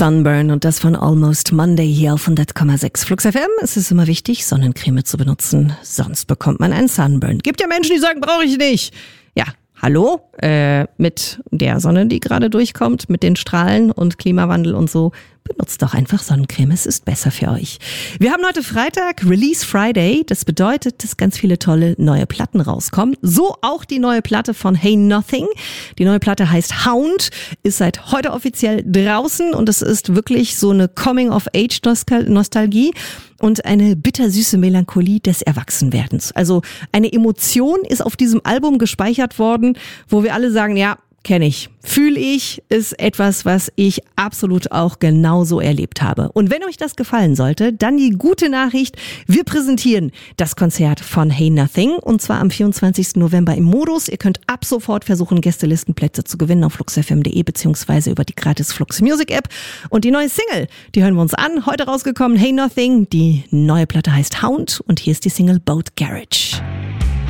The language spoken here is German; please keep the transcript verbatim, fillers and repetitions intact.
Sunburn und das von Almost Monday hier auf hundert Komma sechs Flux F M. Es ist immer wichtig, Sonnencreme zu benutzen, sonst bekommt man einen Sunburn. Gibt ja Menschen, die sagen, brauche ich nicht. Ja, hallo, äh, mit der Sonne, die gerade durchkommt, mit den Strahlen und Klimawandel und so, benutzt doch einfach Sonnencreme, es ist besser für euch. Wir haben heute Freitag, Release Friday, das bedeutet, dass ganz viele tolle neue Platten rauskommen. So auch die neue Platte von Hey Nothing. Die neue Platte heißt Hound, ist seit heute offiziell draußen und es ist wirklich so eine Coming-of-Age-Nostalgie und eine bittersüße Melancholie des Erwachsenwerdens. Also eine Emotion ist auf diesem Album gespeichert worden, wo wir alle sagen, ja, kenne ich, fühle ich, ist etwas, was ich absolut auch genauso erlebt habe. Und wenn euch das gefallen sollte, dann die gute Nachricht, wir präsentieren das Konzert von Hey Nothing und zwar am vierundzwanzigsten November im Modus. Ihr könnt ab sofort versuchen, Gästelistenplätze zu gewinnen auf flux f m punkt de beziehungsweise über die gratis Flux Music App. Und die neue Single, die hören wir uns an, heute rausgekommen, Hey Nothing. Die neue Platte heißt Hound und hier ist die Single Boat Garage.